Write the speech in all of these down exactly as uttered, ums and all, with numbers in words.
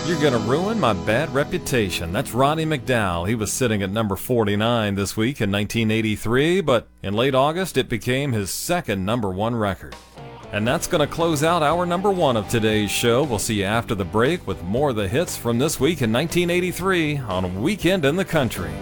You're gonna ruin my bad reputation. That's Ronnie McDowell. He was sitting at number forty-nine this week in nineteen eighty-three, but in late August it became his second number one record. And that's gonna close out our number one of today's show. We'll see you after the break with more of the hits from this week in nineteen eighty-three on Weekend in the Country.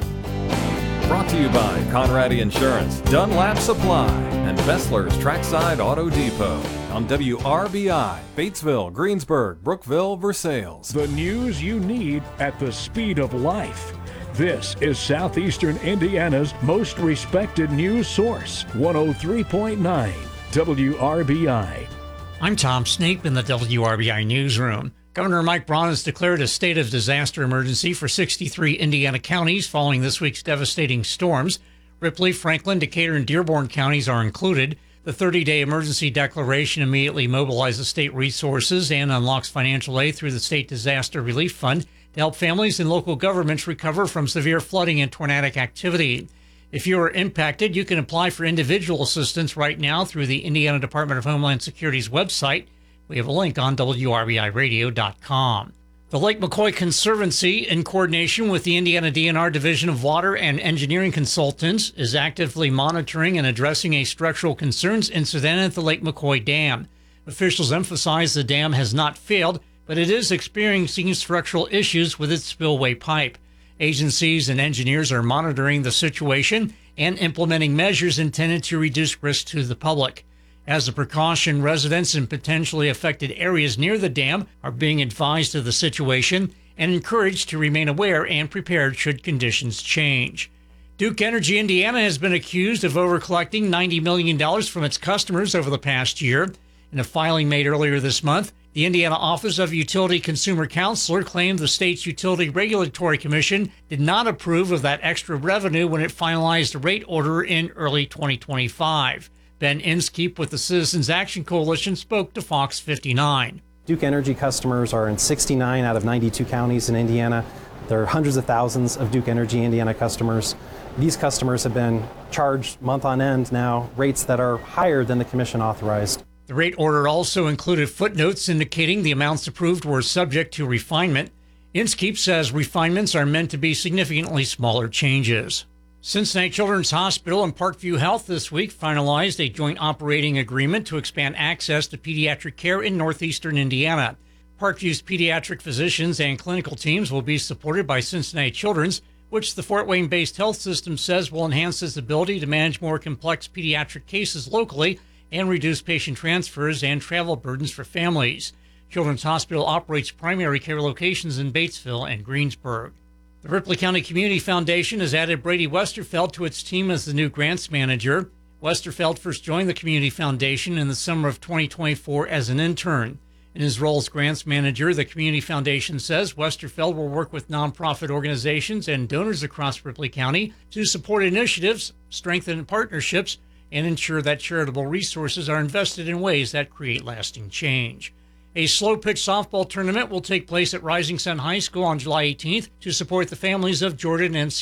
Brought to you by Conradi Insurance, Dunlap Supply, and Bessler's Trackside Auto Depot on W R B I, Batesville, Greensburg, Brookville, Versailles. The news you need at the speed of life. This is Southeastern Indiana's most respected news source, one oh three point nine W R B I. I'm Tom Snape in the W R B I newsroom. Governor Mike Braun has declared a state of disaster emergency for sixty-three Indiana counties following this week's devastating storms. Ripley, Franklin, Decatur, and Dearborn counties are included. The thirty-day emergency declaration immediately mobilizes state resources and unlocks financial aid through the State Disaster Relief Fund to help families and local governments recover from severe flooding and tornadic activity. If you are impacted, you can apply for individual assistance right now through the Indiana Department of Homeland Security's website. We have a link on W R B I radio dot com. The Lake McCoy Conservancy, in coordination with the Indiana D N R Division of Water and Engineering Consultants, is actively monitoring and addressing a structural concerns incident at the Lake McCoy Dam. Officials emphasize the dam has not failed, but it is experiencing structural issues with its spillway pipe. Agencies and engineers are monitoring the situation and implementing measures intended to reduce risk to the public. As a precaution, residents in potentially affected areas near the dam are being advised of the situation and encouraged to remain aware and prepared should conditions change. Duke Energy Indiana has been accused of overcollecting ninety million dollars from its customers over the past year. In a filing made earlier this month, the Indiana Office of Utility Consumer Counselor claimed the state's Utility Regulatory Commission did not approve of that extra revenue when it finalized a rate order in early twenty twenty-five. Ben Inskeep with the Citizens Action Coalition spoke to Fox fifty-nine. Duke Energy customers are in sixty-nine out of ninety-two counties in Indiana. There are hundreds of thousands of Duke Energy Indiana customers. These customers have been charged month on end now rates that are higher than the commission authorized. The rate order also included footnotes indicating the amounts approved were subject to refinement. Inskeep says refinements are meant to be significantly smaller changes. Cincinnati Children's Hospital and Parkview Health this week finalized a joint operating agreement to expand access to pediatric care in northeastern Indiana. Parkview's pediatric physicians and clinical teams will be supported by Cincinnati Children's, which the Fort Wayne-based health system says will enhance its ability to manage more complex pediatric cases locally and reduce patient transfers and travel burdens for families. Children's Hospital operates primary care locations in Batesville and Greensburg. The Ripley County Community Foundation has added Brady Westerfeld to its team as the new grants manager. Westerfeld first joined the Community Foundation in the summer of twenty twenty-four as an intern. In his role as grants manager, the Community Foundation says Westerfeld will work with nonprofit organizations and donors across Ripley County to support initiatives, strengthen partnerships, and ensure that charitable resources are invested in ways that create lasting change. A slow-pitch softball tournament will take place at Rising Sun High School on July eighteenth to support the families of Jordan and